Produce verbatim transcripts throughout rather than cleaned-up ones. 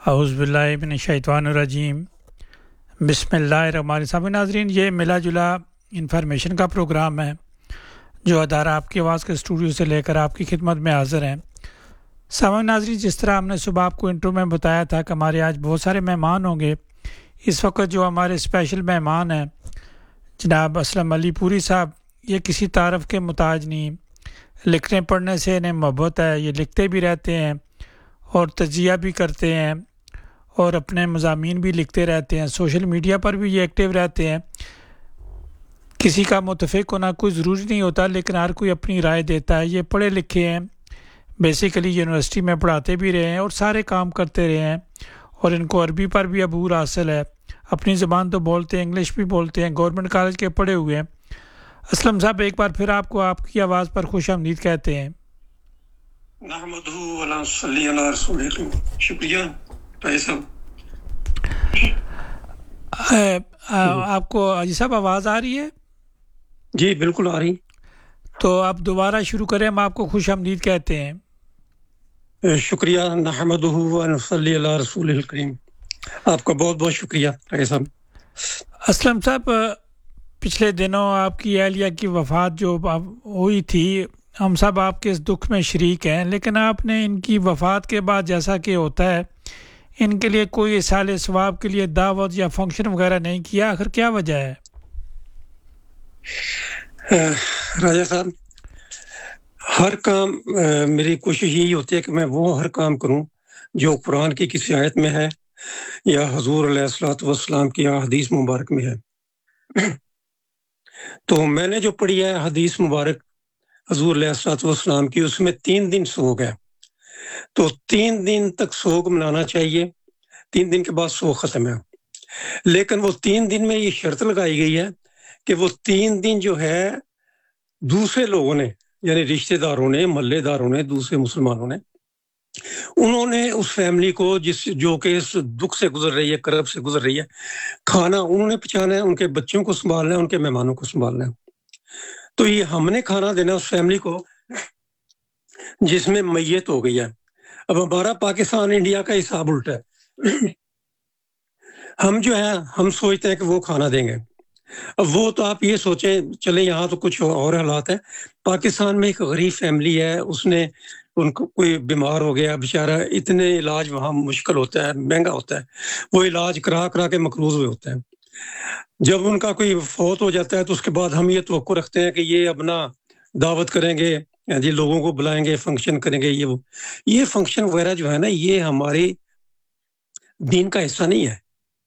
اعوذ باللہ من الشیطان الرجیم بسم اللہ الرحمن الرحیم۔ ناظرین، یہ ملا جلا انفارمیشن کا پروگرام ہے جو ادارہ آپ کی آواز کے اسٹوڈیو سے لے کر آپ کی خدمت میں حاضر ہیں۔ سامعین ناظرین، جس طرح ہم نے صبح آپ کو انٹرو میں بتایا تھا کہ ہمارے آج بہت سارے مہمان ہوں گے، اس وقت جو ہمارے اسپیشل مہمان ہیں جناب اسلم علی پوری صاحب، یہ کسی تعارف کے محتاج نہیں، لکھنے پڑھنے سے انہیں محبت ہے، یہ لکھتے بھی رہتے ہیں اور تجزیہ بھی کرتے ہیں اور اپنے مضامین بھی لکھتے رہتے ہیں، سوشل میڈیا پر بھی یہ ایکٹیو رہتے ہیں۔ کسی کا متفق ہونا کوئی ضروری نہیں ہوتا، لیکن ہر کوئی اپنی رائے دیتا ہے۔ یہ پڑھے لکھے ہیں، بیسیکلی یونیورسٹی میں پڑھاتے بھی رہے ہیں اور سارے کام کرتے رہے ہیں، اور ان کو عربی پر بھی عبور حاصل ہے، اپنی زبان تو بولتے ہیں، انگلش بھی بولتے ہیں، گورنمنٹ کالج کے پڑھے ہوئے ہیں۔ اسلم صاحب، ایک بار پھر آپ کو آپ کی آواز پر خوش آمدید کہتے ہیں۔ نحمدہ ولا صلی علی رسول اللہ۔ شکریہ بھائی صاحب۔ آپ کو عجیب صاحب آواز آ رہی ہے؟ جی بالکل آ رہی۔ تو آپ دوبارہ شروع کریں، ہم آپ کو خوش آمدید کہتے ہیں۔ شکریہ۔ نحمدہ ولا صلی علی رسول الکریم۔ آپ کا بہت بہت شکریہ بھائی صاحب۔ اسلم صاحب، پچھلے دنوں آپ کی اہلیہ کی وفات جو ہوئی تھی، ہم سب آپ کے اس دکھ میں شریک ہیں، لیکن آپ نے ان کی وفات کے بعد، جیسا کہ ہوتا ہے، ان کے لیے کوئی اصال ثواب کے لیے دعوت یا فنکشن وغیرہ نہیں کیا، آخر کیا وجہ ہے؟ راجہ صاحب، ہر کام میری کوشش یہی ہوتی ہے کہ میں وہ ہر کام کروں جو قرآن کی کسی آیت میں ہے یا حضور علیہ الصلوۃ والسلام کی حدیث مبارک میں ہے۔ تو میں نے جو پڑھی ہے حدیث مبارک حضور علیہ الصلوۃ والسلام کی، اس میں تین دن سوگ ہے، تو تین دن تک سوگ منانا چاہیے، تین دن کے بعد سوگ ختم ہے۔ لیکن وہ تین دن میں یہ شرط لگائی گئی ہے کہ وہ تین دن جو ہے دوسرے لوگوں نے، یعنی رشتہ داروں نے، محلے داروں نے، دوسرے مسلمانوں نے، انہوں نے اس فیملی کو جس جو کہ اس دکھ سے گزر رہی ہے، کرب سے گزر رہی ہے، کھانا انہوں نے پہنچانا ہے، ان کے بچوں کو سنبھالنا ہے، ان کے مہمانوں کو سنبھالنا ہے۔ تو یہ ہم نے کھانا دینا اس فیملی کو جس میں میت ہو گئی ہے۔ اب ہمارا پاکستان انڈیا کا حساب الٹا ہے، ہم جو ہے ہم سوچتے ہیں کہ وہ کھانا دیں گے۔ اب وہ تو آپ یہ سوچیں، چلیں یہاں تو کچھ اور حالات ہیں، پاکستان میں ایک غریب فیملی ہے، اس نے ان کو کوئی بیمار ہو گیا بیچارہ، اتنے علاج وہاں مشکل ہوتا ہے، مہنگا ہوتا ہے، وہ علاج کرا کرا کے مقروض ہوئے ہوتے ہیں۔ جب ان کا کوئی فوت ہو جاتا ہے تو اس کے بعد ہم یہ توقع رکھتے ہیں کہ یہ اپنا دعوت کریں گے، جی لوگوں کو بلائیں گے، فنکشن کریں گے۔ یہ وہ یہ فنکشن وغیرہ جو ہے نا، یہ ہماری دین کا حصہ نہیں ہے۔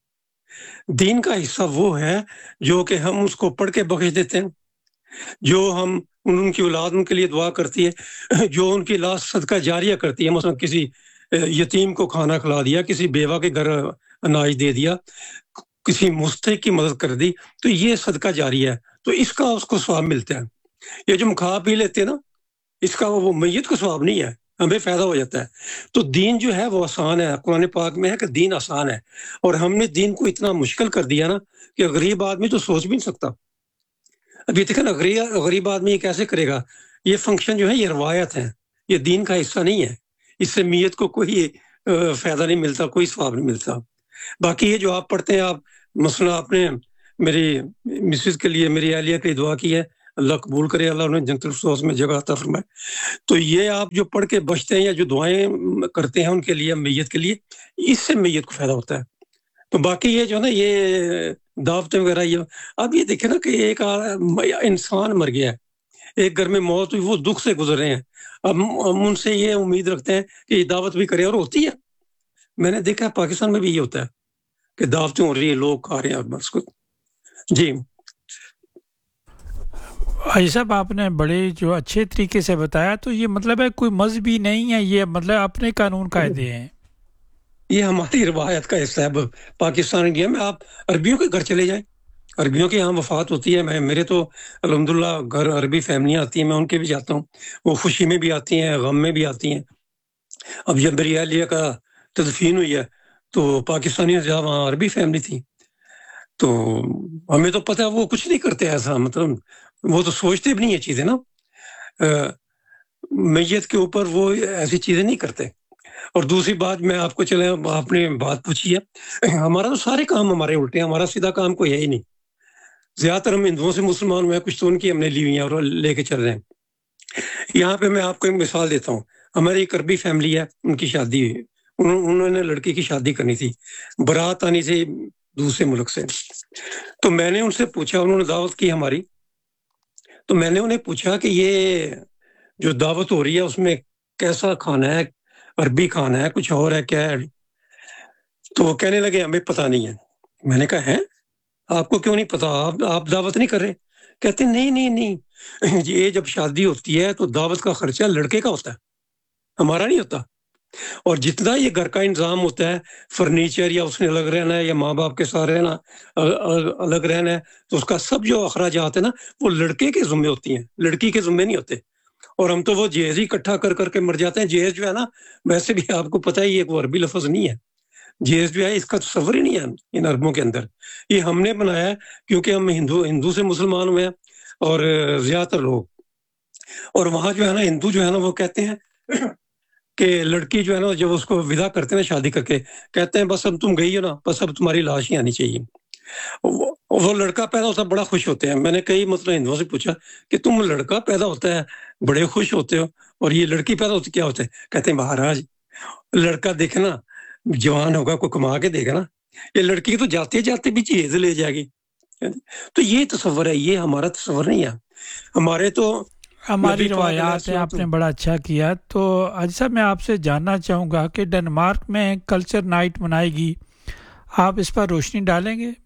دین کا حصہ وہ ہے جو کہ ہم اس کو پڑھ کے بخش دیتے ہیں، جو ہم ان کی اولاد ان کے لیے دعا کرتی ہے، جو ان کی لاش صدقہ جاریہ کرتی ہے، مثلا کسی یتیم کو کھانا کھلا دیا، کسی بیوہ کے گھر اناج دے دیا، کسی مستحق کی مدد کر دی، تو یہ صدقہ جاریہ ہے، تو اس کا اس کو ثواب ملتا ہے۔ یہ جو ہم کھا پی لیتے ہیں نا، اس کا وہ میت کو ثواب نہیں ہے، ہمیں فائدہ ہو جاتا ہے۔ تو دین جو ہے وہ آسان ہے، قرآن پاک میں ہے کہ دین آسان ہے، اور ہم نے دین کو اتنا مشکل کر دیا نا کہ غریب آدمی تو سوچ بھی نہیں سکتا۔ ابھی دیکھیں نا، غریب غریب آدمی یہ کیسے کرے گا؟ یہ فنکشن جو ہے یہ روایت ہے، یہ دین کا حصہ نہیں ہے، اس سے میت کو کوئی فائدہ نہیں ملتا، کوئی ثواب نہیں ملتا۔ باقی یہ جو آپ پڑھتے ہیں، آپ مثلا آپ نے میری مسز کے لیے، میری اہلیہ کے لیے دعا کی ہے، اللہ قبول کرے، اللہ انہیں جنت الفردوس میں جگہ عطا فرمائے۔ تو یہ آپ جو پڑھ کے بچتے ہیں یا جو دعائیں کرتے ہیں ان کے لیے، میت کے لیے، اس سے میت کو فائدہ ہوتا ہے۔ تو باقی یہ جو نا، یہ دعوتیں وغیرہ، یہ اب یہ دیکھیں نا کہ ایک انسان مر گیا ہے، ایک گھر میں موت ہوئی، وہ دکھ سے گزر رہے ہیں، اب ہم ان سے یہ امید رکھتے ہیں کہ یہ دعوت بھی کرے، اور ہوتی ہے۔ میں نے دیکھا پاکستان میں بھی یہ ہوتا ہے کہ دعوتیں ہو رہی ہیں، لوگ کھا رہے ہیں، بس کو۔ جی حاجی صاحب، آپ نے بڑے جو اچھے طریقے سے بتایا، تو یہ مطلب ہے کوئی مذہبی نہیں ہے، یہ مطلب اپنے قانون قاعدے ہیں، یہ ہماری روایت کا حصہ ہے۔ پاکستان انڈیا میں آپ عربیوں کے گھر چلے جائیں، عربیوں کے یہاں وفات ہوتی ہے، میں میرے تو الحمدللہ گھر عربی فیملیاں آتی ہیں، میں ان کے بھی جاتا ہوں، وہ خوشی میں بھی آتی ہیں، غم میں بھی آتی ہیں۔ اب جب میری اہلیہ کا تدفین ہوئی ہے تو پاکستانی سے وہاں عربی فیملی تھی، تو ہمیں تو پتہ ہے وہ کچھ نہیں کرتے ایسا، مطلب وہ تو سوچتے بھی نہیں یہ چیزیں نا، میت کے اوپر وہ ایسی چیزیں نہیں کرتے۔ اور دوسری بات میں آپ کو چلے آپ نے بات پوچھی ہے، ہمارا تو سارے کام ہمارے الٹے ہیں، ہمارا سیدھا کام کوئی ہے ہی نہیں. زیادہ تر ہم ہندوؤں سے مسلمان ہوئے ہیں، کچھ تو ان کی ہم نے لی ہوئی ہیں اور لے کے چل رہے ہیں. یہاں پہ میں آپ کو ایک مثال دیتا ہوں. ہماری ایک عربی فیملی ہے، ان کی شادی ہوئی، انہوں نے لڑکی کی شادی کرنی تھی، برات آنی تھی دوسرے ملک سے. تو میں نے ان سے پوچھا، انہوں نے دعوت کی ہماری، تو میں نے انہیں پوچھا کہ یہ جو دعوت ہو رہی ہے اس میں کیسا کھانا ہے، عربی کھانا ہے، کچھ اور ہے کیا ہے؟ تو وہ کہنے لگے ہمیں پتہ نہیں ہے. میں نے کہا ہے آپ کو کیوں نہیں پتا، آپ آپ دعوت نہیں کر رہے؟ کہتے نہیں نہیں نہیں یہ جب شادی ہوتی ہے تو دعوت کا خرچہ لڑکے کا ہوتا ہے، ہمارا نہیں ہوتا. اور جتنا یہ گھر کا انتظام ہوتا ہے، فرنیچر یا اس نے الگ رہنا ہے یا ماں باپ کے ساتھ رہنا الگ رہنا ہے، تو اس کا سب جو اخراجات ہیں نا وہ لڑکے کے ذمے ہوتی ہیں، لڑکی کے ذمے نہیں ہوتے. اور ہم تو وہ جہیز ہی اکٹھا کر کر کے مر جاتے ہیں. جہیز جو ہے نا ویسے بھی آپ کو پتہ ہی ہے وہ عربی لفظ نہیں ہے. جہیز جو ہے اس کا تصور ہی نہیں ہے ان عربوں کے اندر. یہ ہم نے بنایا ہے کیونکہ ہم ہندو ہندو سے مسلمان ہوئے ہیں اور زیادہ تر لوگ. اور وہاں جو ہے نا ہندو جو ہے نا وہ کہتے ہیں کہ لڑکی جو ہے نا جب اس کو ودا کرتے ہیں شادی کر کے، کہتے ہیں بس اب تم گئی ہو نا، بس اب تمہاری لاش ہی آنی چاہیے. وہ لڑکا پیدا ہوتا ہے بڑا خوش ہوتے ہیں. میں نے کئی مطلب ہندوؤں سے پوچھا کہ تم لڑکا پیدا ہوتا ہے بڑے خوش ہوتے ہو اور یہ لڑکی پیدا ہوتی کیا ہوتا ہے؟ کہتے ہیں مہاراج لڑکا دیکھنا جوان ہوگا کوئی کما کے دے گا نا، یہ لڑکی تو جاتے جاتے بھی جہیز لے جائے گی. تو یہ تصور ہے، یہ ہمارا تصور نہیں ہے. ہمارے تو ہماری روایات ہیں. آپ نے بڑا اچھا کیا. تو حاجی صاحب میں آپ سے جاننا چاہوں گا کہ ڈنمارک میں کلچر نائٹ منائے گی، آپ اس پر روشنی ڈالیں گے؟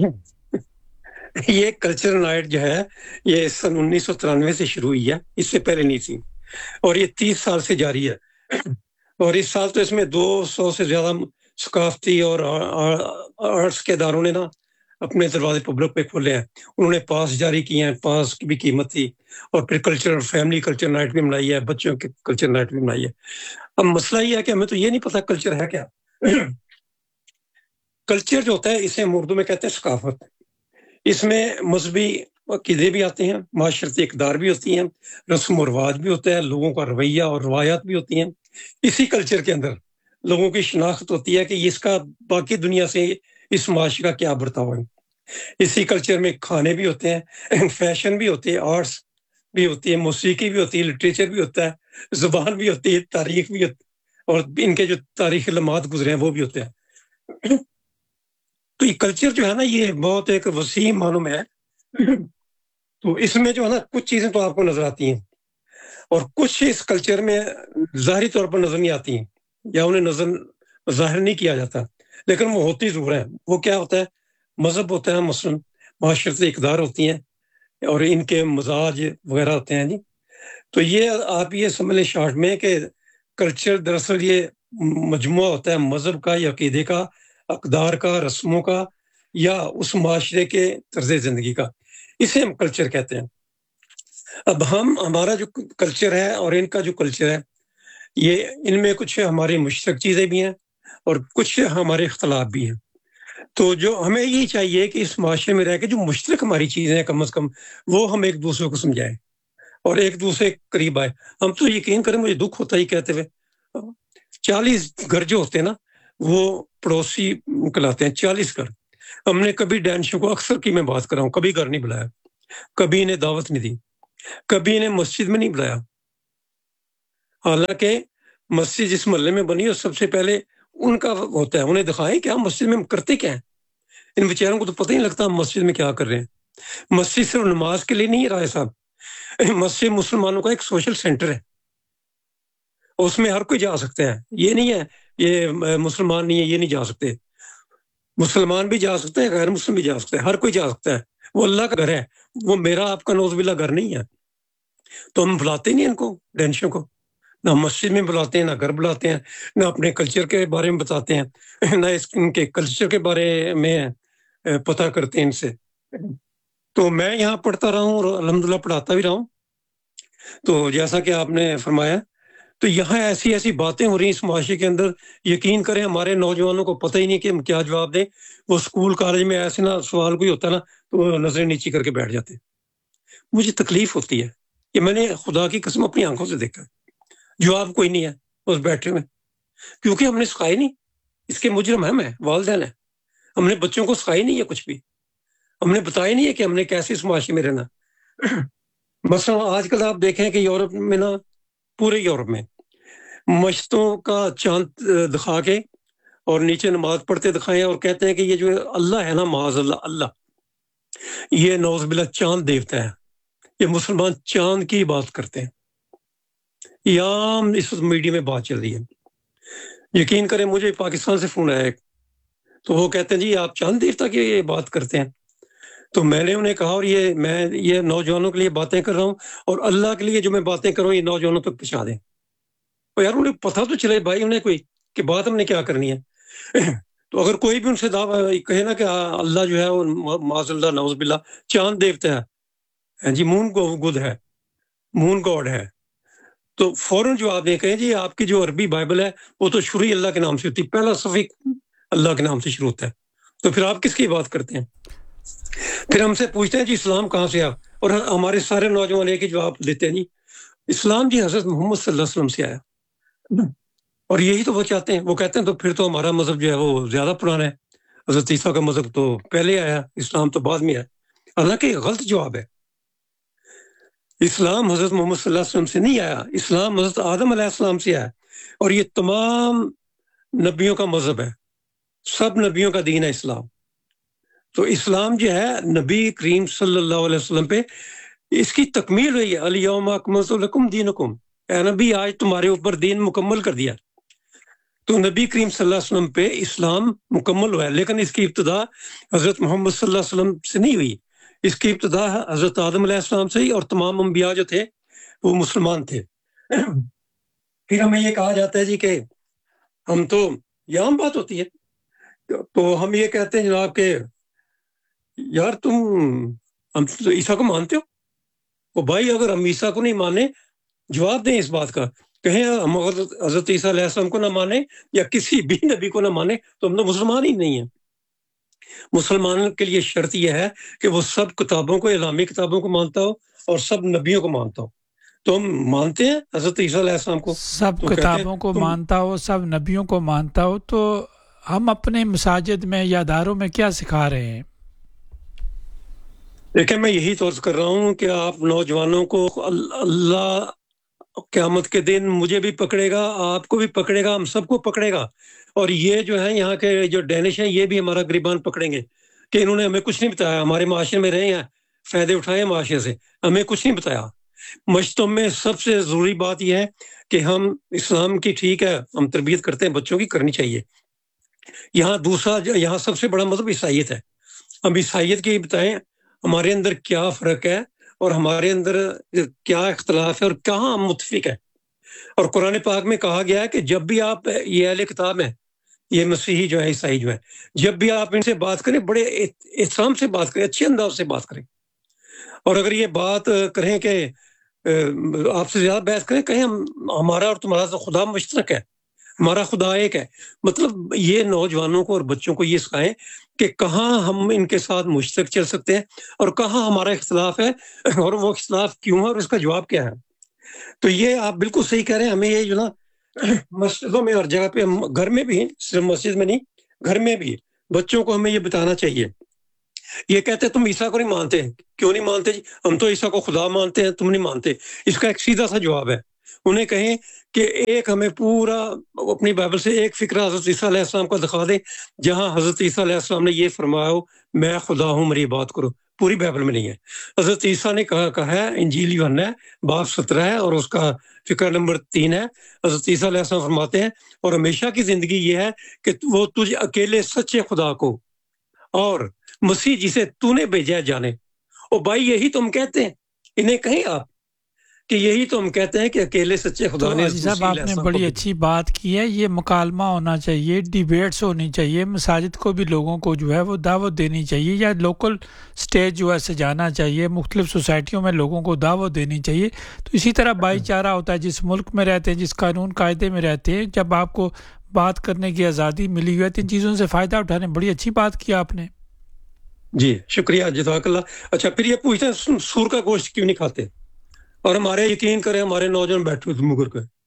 یہ کلچر نائٹ جو ہے یہ سن انیس سو ترانوے سے شروع ہوئی ہے، اس سے پہلے نہیں تھی، اور یہ تیس سال سے جاری ہے. اور اس سال تو اس میں دو سو سے زیادہ ثقافتی اور آرٹس کے اداروں نے نا اپنے دروازے پبلک پہ کھولے ہیں. انہوں نے پاس جاری کیے ہیں، پاس کی بھی قیمت تھی. اور پھر کلچر فیملی کلچر نائٹ بھی منائی ہے، بچوں کے کلچر نائٹ بھی منائی ہے. اب مسئلہ یہ ہے کہ ہمیں تو یہ نہیں پتا کلچر ہے کیا. کلچر جو ہوتا ہے اسے ہم اردو میں کہتے ہیں ثقافت. اس میں مذہبی عقیدے بھی آتے ہیں، معاشرتی اقدار بھی ہوتی ہیں، رسم و رواج بھی ہوتا ہے، لوگوں کا رویہ اور روایات بھی ہوتی ہیں. اسی کلچر کے اندر لوگوں کی شناخت ہوتی ہے کہ اس کا باقی دنیا سے اس معاشرے کا کیا برتاؤ ہے. اسی کلچر میں کھانے بھی ہوتے ہیں، فیشن بھی ہوتے ہیں، آرٹس بھی ہوتی ہے، موسیقی بھی ہوتی ہے، لٹریچر بھی ہوتا ہے، زبان بھی ہوتی ہے، تاریخ بھی ہوتی ہے، اور ان کے جو تاریخی لمحات گزرے ہیں وہ بھی ہوتے ہیں. تو یہ کلچر جو ہے نا یہ بہت ایک وسیع معلوم ہے. تو اس میں جو ہے نا کچھ چیزیں تو آپ کو نظر آتی ہیں اور کچھ اس کلچر میں ظاہری طور پر نظر نہیں آتی ہیں یا انہیں نظر ظاہر نہیں کیا جاتا، لیکن وہ ہوتی ضرور ہے. وہ کیا ہوتا ہے؟ مذہب ہوتا ہے، مثلاً معاشرتی اقدار ہوتی ہیں اور ان کے مزاج وغیرہ ہوتے ہیں. جی تو یہ آپ یہ سمجھ لیں شارٹ میں کہ کلچر دراصل یہ مجموعہ ہوتا ہے مذہب کا یا عقیدے کا، اقدار کا، رسموں کا، یا اس معاشرے کے طرز زندگی کا. اسے ہم کلچر کہتے ہیں. اب ہم ہمارا جو کلچر ہے اور ان کا جو کلچر ہے یہ ان میں کچھ ہماری مشترک چیزیں بھی ہیں اور کچھ ہمارے اختلاف بھی ہیں. تو جو ہمیں یہ چاہیے کہ اس معاشرے میں رہ کے جو مشترک ہماری چیزیں ہیں کم از کم وہ ہم ایک دوسرے کو سمجھائیں اور ایک دوسرے کے قریب آئے. ہم تو یقین کریں مجھے دکھ ہوتا ہی کہتے ہوئے چالیس گھر جو ہوتے ہیں نا وہ پڑوسی کہلاتے ہیں. چالیس گھر ہم نے کبھی ڈینشوں کو اکثر کی میں بات کر رہا ہوں کبھی گھر نہیں بلایا، کبھی انہیں دعوت نہیں دی، کبھی انہیں مسجد میں نہیں بلایا. حالانکہ مسجد جس محلے میں بنی اور سب سے پہلے ان کا ہوتا ہے، انہیں دکھائیں کہ ہم مسجد میں کرتے کیا ہیں. ان بیچاروں کو تو پتہ ہی نہیں لگتا ہم مسجد میں کیا کر رہے ہیں. مسجد صرف نماز کے لیے نہیں ہے رائے صاحب، مسجد مسلمانوں کا ایک سوشل سینٹر ہے، اس میں ہر کوئی جا سکتا ہے. یہ نہیں ہے یہ مسلمان نہیں ہے یہ نہیں جا سکتے، مسلمان بھی جا سکتے ہیں، غیر مسلم بھی جا سکتے ہیں، ہر کوئی جا سکتا ہے. وہ اللہ کا گھر ہے، وہ میرا آپ کا نوز باللہ گھر نہیں ہے. تو ہم بلاتے نہیں ان کو ڈینشوں کو، نہ مسجد میں بلاتے ہیں، نہ گھر بلاتے ہیں، نہ اپنے کلچر کے بارے میں بتاتے ہیں، نہ اس ان کے کلچر کے بارے میں پتہ کرتے ہیں ان سے. تو میں یہاں پڑھتا رہا ہوں اور الحمدللہ پڑھاتا بھی رہا ہوں. تو جیسا کہ آپ نے فرمایا تو یہاں ایسی ایسی باتیں ہو رہی ہیں اس معاشرے کے اندر، یقین کریں ہمارے نوجوانوں کو پتہ ہی نہیں کہ ہم کیا جواب دیں. وہ اسکول کالج میں ایسے نا سوال کوئی ہوتا ہے نا تو وہ نظریں نیچی کر کے بیٹھ جاتے. مجھے تکلیف ہوتی ہے کہ میں نے خدا کی قسم اپنی آنکھوں سے دیکھا، جواب کوئی نہیں ہے بس بیٹھے ہوئے. کیونکہ ہم نے سکھائی نہیں. اس کے مجرم ہم ہیں، والدین ہیں. ہم نے بچوں کو سکھائی نہیں ہے کچھ بھی. ہم نے بتایا نہیں ہے کہ ہم نے کیسے اس معاشرے میں رہنا. مثلا آج کل آپ دیکھیں کہ یورپ میں نا، پورے یورپ میں مشتوں کا چاند دکھا کے اور نیچے نماز پڑھتے دکھائیں اور کہتے ہیں کہ یہ جو اللہ ہے نا، معاذ اللہ اللہ، یہ نعوذ باللہ چاند دیوتا ہے. یہ مسلمان چاند کی بات کرتے ہیں. یہ عام اس وقت میڈیا میں بات چل رہی ہے. یقین کریں مجھے پاکستان سے فون آیا، تو وہ کہتے ہیں جی آپ چاند دیوتا کی یہ بات کرتے ہیں. تو میں نے انہیں کہا، اور یہ میں یہ نوجوانوں کے لیے باتیں کر رہا ہوں، اور اللہ کے لیے جو میں باتیں کر رہا ہوں یہ نوجوانوں تک پہنچا دیں. تو یار انہیں پتہ تو چلے بھائی، انہیں کوئی کہ بات ہم نے کیا کرنی ہے. تو اگر کوئی بھی ان سے دعویٰ کہے نا کہ اللہ جو ہے وہ معاذ اللہ نعوذ باللہ چاند دیوتا ہے جی، مون کو گد ہے، مون گاڈ ہے، تو فوراً جو آپ نے کہیں جی آپ کی جو عربی بائبل ہے وہ تو شروع اللہ کے نام سے ہوتی ہے، پہلا صفحہ اللہ کے نام سے شروع ہوتا ہے، تو پھر آپ کس کی بات کرتے ہیں؟ پھر ہم سے پوچھتے ہیں جی اسلام کہاں سے آیا، اور ہمارے سارے نوجوان ایک ہی جواب دیتے ہیں جی اسلام جی حضرت محمد صلی اللہ علیہ وسلم سے آیا. اور یہی تو وہ چاہتے ہیں. وہ کہتے ہیں تو پھر تو ہمارا مذہب جو ہے وہ زیادہ پرانا ہے، حضرت عیسیٰ کا مذہب تو پہلے آیا، اسلام تو بعد میں آیا. حالانکہ یہ غلط جواب ہے. اسلام حضرت محمد صلی اللہ علیہ وسلم سے نہیں آیا، اسلام حضرت آدم علیہ السلام سے آیا، اور یہ تمام نبیوں کا مذہب ہے، سب نبیوں کا دین ہے اسلام. تو اسلام جو ہے نبی کریم صلی اللہ علیہ وسلم پہ اس کی تکمیل ہوئی ہے. الیوم اکملت لکم دینکم، اے نبی آج تمہارے اوپر دین مکمل کر دیا. تو نبی کریم صلی اللہ علیہ وسلم پہ اسلام مکمل ہوا ہے، لیکن اس کی ابتدا حضرت محمد صلی اللہ علیہ وسلم سے نہیں ہوئی. اس کی ابتدا حضرت آدم علیہ السلام سے ہی، اور تمام انبیاء جو تھے وہ مسلمان تھے. پھر ہمیں یہ کہا جاتا ہے جی کہ ہم تو، یہ عام بات ہوتی ہے، تو ہم یہ کہتے ہیں جناب کہ یار تم ہم تو عیسیٰ کو مانتے ہو. وہ بھائی اگر ہم عیسیٰ کو نہیں مانے، جواب دیں اس بات کا، کہیں ہم حضرت عیسیٰ علیہ السلام کو نہ مانے یا کسی بھی نبی کو نہ مانے تو ہم تو مسلمان ہی نہیں ہیں. مسلمانوں کے لیے شرط یہ ہے کہ وہ سب کتابوں کو، الہامی کتابوں کو مانتا ہو اور سب نبیوں کو مانتا ہو. تو ہم مانتے ہیں حضرت عیسیٰ علیہ السلام کو، سب کتابوں کو مانتا ہو، سب نبیوں کو مانتا ہو. تو ہم اپنے مساجد میں یا اداروں میں کیا سکھا رہے ہیں؟ دیکھیں میں یہی طرز کر رہا ہوں کہ آپ نوجوانوں کو، اللہ قیامت کے دن مجھے بھی پکڑے گا، آپ کو بھی پکڑے گا، ہم سب کو پکڑے گا. اور یہ جو ہے یہاں کے جو ڈینش ہیں یہ بھی ہمارا گریبان پکڑیں گے کہ انہوں نے ہمیں کچھ نہیں بتایا، ہمارے معاشرے میں رہے ہیں، فائدے اٹھائے معاشرے سے، ہمیں کچھ نہیں بتایا. مشتوں میں سب سے ضروری بات یہ ہے کہ ہم اسلام کی، ٹھیک ہے ہم تربیت کرتے ہیں بچوں کی، کرنی چاہیے. یہاں دوسرا، یہاں سب سے بڑا مذہب عیسائیت ہے. ہم عیسائیت کی بتائیں ہمارے اندر کیا فرق ہے اور ہمارے اندر کیا اختلاف ہے اور کہاں ہم متفق ہیں. اور قرآن پاک میں کہا گیا ہے کہ جب بھی آپ، یہ اہل کتاب ہیں، یہ مسیحی جو ہے، عیسائی جو ہے، جب بھی آپ ان سے بات کریں بڑے احترام سے بات کریں، اچھے انداز سے بات کریں. اور اگر یہ بات کریں کہ آپ سے زیادہ بحث کریں، کہیں ہمارا اور تمہارا تو خدا مشترک ہے، ہمارا خدا ایک ہے. مطلب یہ نوجوانوں کو اور بچوں کو یہ سکھائیں کہ کہاں ہم ان کے ساتھ مشترک چل سکتے ہیں اور کہاں ہمارا اختلاف ہے، اور وہ اختلاف کیوں ہے اور اس کا جواب کیا ہے. تو یہ آپ بالکل صحیح کہہ رہے ہیں. ہمیں یہ جو نا مسجدوں میں اور جگہ پہ، گھر میں بھی، صرف مسجد میں نہیں، گھر میں بھی بچوں کو ہمیں یہ بتانا چاہیے. یہ کہتے ہیں تم عیسیٰ کو نہیں مانتے، کیوں نہیں مانتے جی؟ ہم تو عیسیٰ کو خدا مانتے ہیں، تم نہیں مانتے. اس کا ایک سیدھا سا جواب ہے. انہیں کہیں کہ ایک ہمیں پورا اپنی بائبل سے ایک فکرہ حضرت عیسیٰ علیہ السلام کا دکھا دیں جہاں حضرت عیسیٰ علیہ السلام نے یہ فرمایا ہو میں خدا ہوں میری بات کرو. پوری بائبل میں نہیں ہے. حضرت عیسیٰ نے کہا کہا ہے، انجیل ون ہے، باب سترہ ہے، اور اس کا فکرہ نمبر تین ہے. حضرت عیسیٰ علیہ السلام فرماتے ہیں اور ہمیشہ کی زندگی یہ ہے کہ وہ تجھ اکیلے سچے خدا کو اور مسیح جسے تو نے بھیجا ہے جانے. او بھائی یہی تم کہتے ہیں، انہیں کہیں آپ کہ یہی تو ہم کہتے ہیں کہ اکیلے سچے خدا نے. صاحب آپ نے بڑی اچھی بات کی ہے. یہ مکالمہ ہونا چاہیے، ڈیبیٹس ہونی چاہیے، مساجد کو بھی لوگوں کو جو ہے وہ دعوت دینی چاہیے، یا لوکل سٹیج جو ہے سجانا چاہیے، مختلف سوسائٹیوں میں لوگوں کو دعوت دینی چاہیے. تو اسی طرح بھائی چارہ ہوتا ہے. جس ملک میں رہتے ہیں، جس قانون قاعدے میں رہتے ہیں، جب آپ کو بات کرنے کی آزادی ملی ہوئی ہے، ان چیزوں سے فائدہ اٹھانے. بڑی اچھی بات کی آپ نے. جی شکریہ، جزاک اللہ. اچھا پھر یہ پوچھتے ہیں سور کا گوشت کیوں نہیں کھاتے؟ اور ہمارے، یقین کریں ہمارے نوجوان بیٹھے ہوئے مگر کے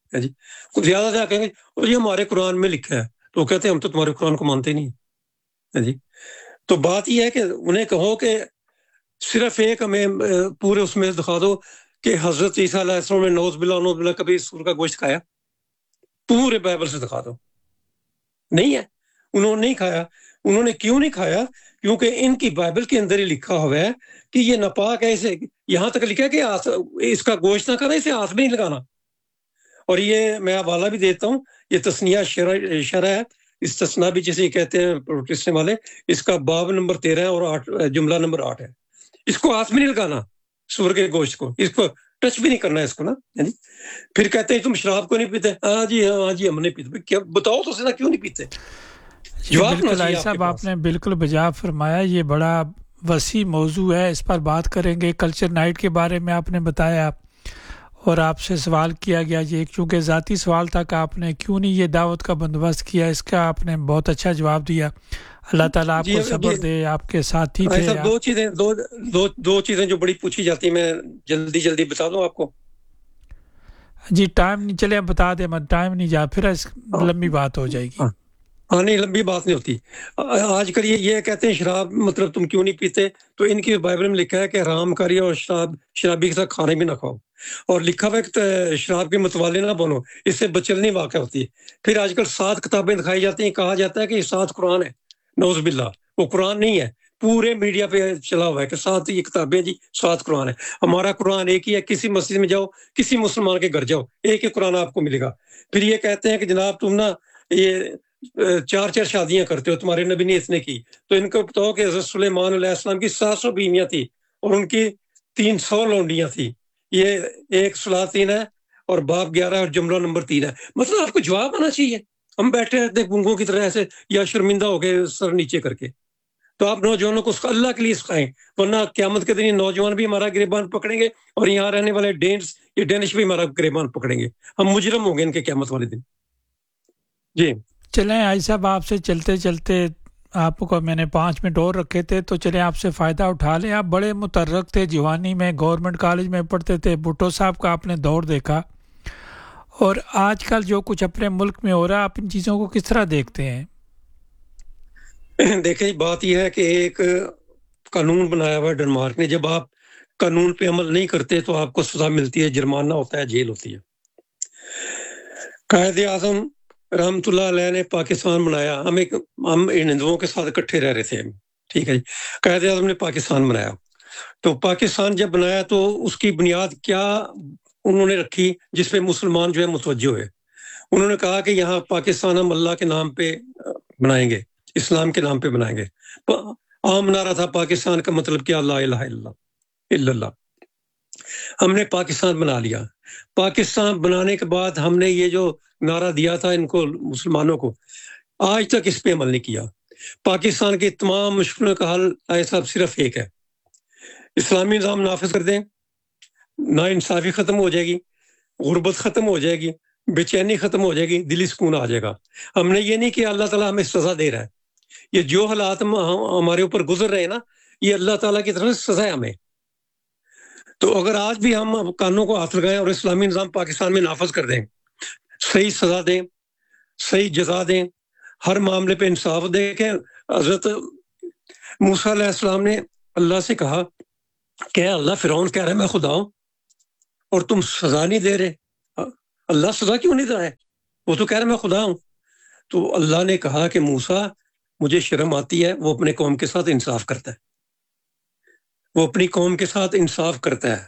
جی کچھ زیادہ سے کہیں گے اور یہ ہمارے قرآن میں لکھا ہے، تو وہ کہتے ہیں ہم تو تمہارے قرآن کو مانتے نہیں جی. تو بات یہ ہے کہ انہیں کہو کہ صرف ایک ہمیں پورے اس میں دکھا دو کہ حضرت عیسیٰ علیہ السلام نے نوز باللہ نوز باللہ کبھی سور کا گوشت کھایا، پورے بائبل سے دکھا دو. نہیں ہے، انہوں نے نہیں کھایا. انہوں نے کیوں نہیں کھایا؟ کیونکہ ان کی بائبل کے اندر ہی لکھا ہوا ہے کہ یہ ناپاک ہے، اسے یہاں تک لکھا ہے کہ اس کا گوشت نہ کرنا، اسے ہاتھ میں نہیں لگانا. اور یہ میں حوالہ بھی دیتا ہوں، یہ تسنیہ شرع شرع ہے، استثناء بھی جسے کہتے ہیں پروٹیسٹنٹ والے، اس کا باب نمبر تیرہ ہے اور آٹھ جملہ نمبر آٹھ ہے. اس کو ہاتھ میں نہیں لگانا، سور کے گوشت کو، اس کو ٹچ بھی نہیں کرنا ہے اس کو نا. پھر کہتے ہیں تم شراب کو نہیں پیتے، ہاں جی ہاں جی ہم نہیں پیتے. کیا بتاؤ تو سنا کیوں نہیں پیتے؟ جواب بالکل عائشہ صاحب آپ نے بالکل بجا فرمایا. یہ بڑا وسیع موضوع ہے، اس پر بات کریں گے. کلچر نائٹ کے بارے میں آپ نے بتایا اور آپ سے سوال کیا گیا، یہ چونکہ ذاتی سوال تھا کہ آپ نے کیوں نہیں یہ دعوت کا بندوبست کیا، اس کا آپ نے بہت اچھا جواب دیا. اللہ تعالیٰ آپ کو صبر دے. آپ کے ساتھی تھے. دو چیزیں دو دو دو چیزیں جو بڑی پوچھی جاتی ہیں، میں جلدی جلدی بتا دوں آپ کو. جی ٹائم نہیں چلے بتا دیں، میں ٹائم نہیں جا پھر لمبی بات ہو جائے گی. ہاں نہیں لمبی بات نہیں ہوتی. آج کل یہ یہ کہتے ہیں شراب مطلب تم کیوں نہیں پیتے، تو ان کی بائبل میں لکھا ہے کہ حرام کاری اور شراب شرابی کے ساتھ کھانے بھی نہ کھاؤ، اور لکھا ہوا ہے کہ شراب کے متوالے نہ بنو، اس سے بچلنی واقع ہوتی ہے. پھر آج کل سات کتابیں دکھائی جاتی ہیں، کہا جاتا ہے کہ یہ سات قرآن ہے. نعوذ باللہ، وہ قرآن نہیں ہے. پورے میڈیا پہ چلا ہوا ہے کہ سات یہ کتابیں جی سات قرآن ہے. ہمارا قرآن ایک ہی ہے. کسی مسجد میں جاؤ، کسی مسلمان کے گھر جاؤ، ایک ہی قرآن آپ کو ملے گا. پھر یہ کہتے ہیں کہ جناب تم نا یہ چار چار شادیاں کرتے ہو، تمہارے نبی نے اتنے کی. تو ان کو بتاؤ کہ حضرت سلیمان علیہ السلام کی سات سو بیویاں تھی اور ان کی تین سو لونڈیاں تھی. یہ ایک سلاطین ہے اور باب گیارہ اور جملہ نمبر تین ہے. مطلب آپ کو جواب آنا چاہیے. ہم بیٹھے رہتے گنگوں کی طرح ایسے یا شرمندہ ہو گئے سر نیچے کر کے. تو آپ نوجوانوں کو اللہ کے لیے سکھائیں، ورنہ قیامت کے دن یہ نوجوان بھی ہمارا گریبان پکڑیں گے اور یہاں رہنے والے ڈینس یہ ڈینش بھی ہمارا گریبان پکڑیں گے. ہم مجرم ہوں گے ان کے قیامت والے دن. جی چلیں آئی صاحب، آپ سے چلتے چلتے آپ کو میں نے پانچ منٹ اور رکھے تھے، تو چلیں آپ سے فائدہ اٹھا لیں. آپ بڑے مترک تھے جوانی میں، گورنمنٹ کالج میں پڑھتے تھے. بھٹو صاحب کا آپ نے دور دیکھا، اور آج کل جو کچھ اپنے ملک میں ہو رہا ہے، آپ ان چیزوں کو کس طرح دیکھتے ہیں؟ دیکھیں بات یہ ہے کہ ایک قانون بنایا ہوا ہے ڈنمارک نے، جب آپ قانون پہ عمل نہیں کرتے تو آپ کو سزا ملتی ہے، جرمانہ ہوتا ہے، جیل ہوتی ہے. قائد اعظم رحمۃ اللہ علیہ نے پاکستان بنایا. ہم ایک ہم ہندوؤں کے ساتھ اکٹھے رہ رہے تھے، ٹھیک ہے جی. قائد اعظم نے پاکستان بنایا، تو پاکستان جب بنایا تو اس کی بنیاد کیا انہوں نے رکھی جس پہ مسلمان جو ہے متوجہ ہوئے. انہوں نے کہا کہ یہاں پاکستان ہم اللہ کے نام پہ بنائیں گے، اسلام کے نام پہ بنائیں گے. عام نعرہ تھا پاکستان کا مطلب کیا، لا الہ الا اللہ. ہم نے پاکستان بنا لیا. پاکستان بنانے کے بعد ہم نے یہ جو نعرہ دیا تھا ان کو مسلمانوں کو، آج تک اس پہ عمل نہیں کیا. پاکستان کی تمام مشکلوں کا حل ایسا صرف ایک ہے، اسلامی نظام نافذ کر دیں، نا انصافی ختم ہو جائے گی، غربت ختم ہو جائے گی، بے چینی ختم ہو جائے گی، دلی سکون آ جائے گا. ہم نے یہ نہیں کہ اللہ تعالیٰ ہمیں سزا دے رہا ہے. یہ جو حالات ہمارے اوپر گزر رہے ہیں نا، یہ اللہ تعالیٰ کی طرف سے سزا ہے ہمیں. تو اگر آج بھی ہم قانون کو ہاتھ لگائیں اور اسلامی نظام پاکستان میں نافذ کر دیں، صحیح سزا دیں، صحیح جزا دیں، ہر معاملے پہ انصاف دیں. کہ حضرت موسیٰ علیہ السلام نے اللہ سے کہا کہ اللہ فرعون کہہ رہا ہے میں خدا ہوں اور تم سزا نہیں دے رہے. اللہ سزا کیوں نہیں دے رہا ہے؟ وہ تو کہہ رہا ہے میں خدا ہوں. تو اللہ نے کہا کہ موسیٰ مجھے شرم آتی ہے. وہ اپنے قوم کے ساتھ انصاف کرتا ہے، وہ اپنی قوم کے ساتھ انصاف کرتا ہے.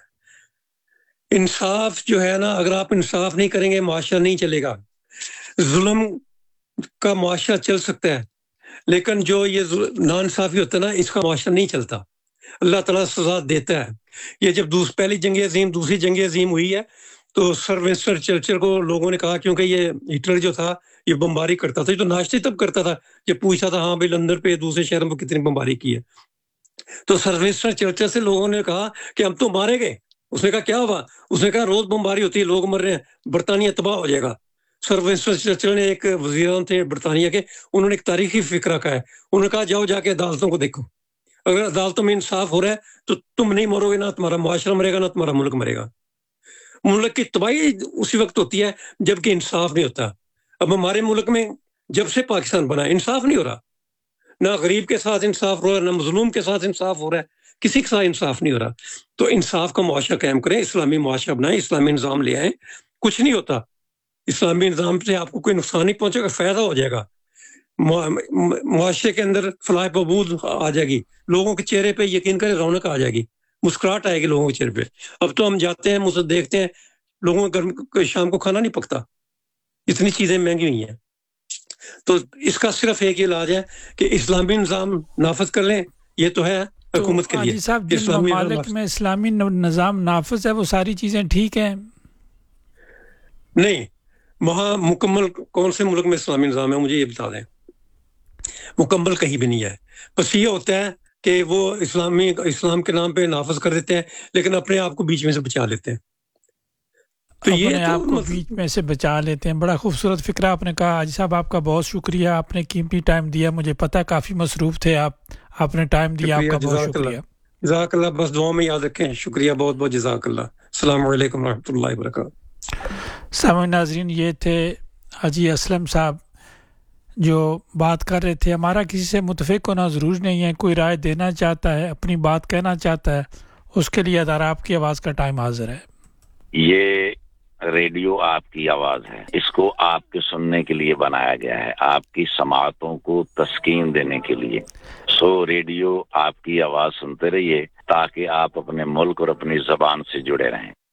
انصاف جو ہے نا، اگر آپ انصاف نہیں کریں گے معاشرہ نہیں چلے گا. ظلم کا معاشرہ چل سکتا ہے لیکن جو یہ ناانصافی ہوتا ہے نا، اس کا معاشرہ نہیں چلتا. اللہ تعالیٰ سزا دیتا ہے. یہ جب دوس پہلی جنگ عظیم دوسری جنگ عظیم ہوئی ہے تو سر ونسٹن چرچل کو لوگوں نے کہا، کیونکہ یہ ہٹلر جو تھا یہ بمباری کرتا تھا، یہ تو ناشتے تب کرتا تھا جب پوچھتا تھا ہاں بھائی لندن پہ دوسرے شہروں میں کتنی بمباری کی ہے. تو سر ونسٹن چرچل سے لوگوں نے کہا کہ ہم تو مارے گئے. اس نے کہا کیا ہوا؟ اس نے کہا روز بمباری ہوتی ہے، لوگ مر رہے ہیں، برطانیہ تباہ ہو جائے گا. سر ونسٹن چرچل نے، ایک وزیران تھے برطانیہ کے، انہوں نے ایک تاریخی فکرہ کہا ہے. انہوں نے کہا جاؤ جا کے عدالتوں کو دیکھو، اگر عدالتوں میں انصاف ہو رہا ہے تو تم نہیں مرو گے، نہ تمہارا معاشرہ مرے گا، نہ تمہارا ملک مرے گا. ملک کی تباہی اسی وقت ہوتی ہے جب کہ انصاف نہیں ہوتا. اب ہمارے ملک میں جب سے پاکستان بنا انصاف نہیں ہو رہا، نہ غریب کے ساتھ انصاف ہو رہا ہے، نہ مظلوم کے ساتھ انصاف ہو رہا ہے، کسی کے ساتھ انصاف نہیں ہو رہا. تو انصاف کا معاشرہ قائم کریں، اسلامی معاشرہ بنائیں، اسلامی نظام لے آئیں. کچھ نہیں ہوتا اسلامی نظام سے، آپ کو کوئی نقصان نہیں پہنچے گا، فائدہ ہو جائے گا. معاشرے کے اندر فلاح بہبود آ جائے گی، لوگوں کے چہرے پہ یقین کریں رونق آ جائے گی، مسکراہٹ آئے گی لوگوں کے چہرے پہ. اب تو ہم جاتے ہیں مجھے دیکھتے ہیں لوگوں کے شام کو کھانا نہیں پکتا، اتنی چیزیں مہنگی ہوئی ہیں. تو اس کا صرف ایک علاج ہے کہ اسلامی نظام نافذ کر لیں. یہ تو ہے حکومت کے لیے. حاجی صاحب جن ممالک میں اسلامی نظام نافذ ہے وہ ساری چیزیں ٹھیک ہیں؟ نہیں، وہاں مکمل کون سے ملک میں اسلامی نظام ہے مجھے یہ بتا دیں. مکمل کہیں بھی نہیں ہے. بس یہ ہوتا ہے کہ وہ اسلامی اسلام کے نام پہ نافذ کر دیتے ہیں لیکن اپنے آپ کو بیچ میں سے بچا لیتے ہیں. تو اپنے آپ کو بیچ میں سے بچا لیتے ہیں. بڑا خوبصورت فکرہ آپ نے کہا. حاجی صاحب آپ کا بہت شکریہ، آپ نے قیمتی ٹائم دیا. مجھے پتہ کافی مصروف تھے آپ، آپ نے ٹائم دیا، آپ کا بہت شکریہ. جزاک اللہ. بس دعا میں یاد رکھیں. شکریہ بہت بہت، جزاک اللہ. السلام علیکم ورحمۃ اللہ وبرکاتہ. سامعین ناظرین، یہ تھے حاجی اسلم صاحب جو بات کر رہے تھے. ہمارا کسی سے متفق ہونا ضروری نہیں ہے. کوئی رائے دینا چاہتا ہے، اپنی بات کہنا چاہتا ہے، اس کے لیے ادارہ آپ کی آواز کا ٹائم حاضر ہے. یہ ریڈیو آپ کی آواز ہے، اس کو آپ کے سننے کے لیے بنایا گیا ہے، آپ کی سماعتوں کو تسکین دینے کے لیے. سو ریڈیو آپ کی آواز سنتے رہیے تاکہ آپ اپنے ملک اور اپنی زبان سے جڑے رہیں.